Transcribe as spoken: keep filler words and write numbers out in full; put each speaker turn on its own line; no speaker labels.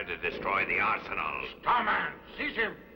trying to destroy the arsenal.
Starman, seize him.